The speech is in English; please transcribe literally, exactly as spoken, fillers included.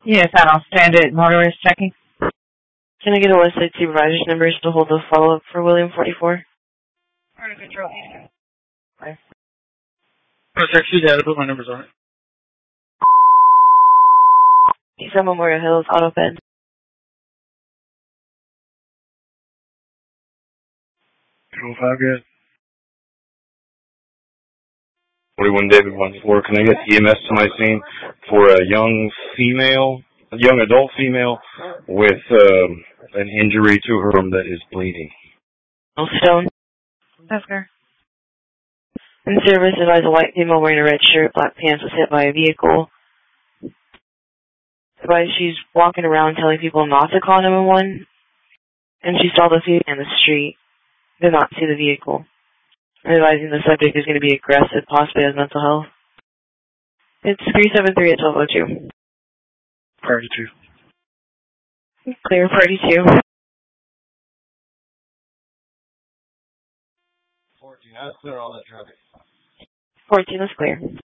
Yes, I'll stand it. Motorist checking. Can I get a West Side supervisor's numbers to hold the follow-up for William forty-four? Part of control. Bye. I'll text you, Dad. I put my numbers on it. He's on Memorial Hills, auto bed. two oh five, good. forty-one David one four. Can I get E M S to my scene for a young female, a young adult female with um, an injury to her arm that is bleeding? Stone. Husker. In service, advise a white female wearing a red shirt, black pants was hit by a vehicle. Advise she's walking around telling people not to call nine one one, and she saw the female in the street, did not see the vehicle. Advising the subject is going to be aggressive, possibly has mental health. It's three seven three at twelve oh two. Priority two. Clear, party two. fourteen, that's clear all that traffic. fourteen is clear.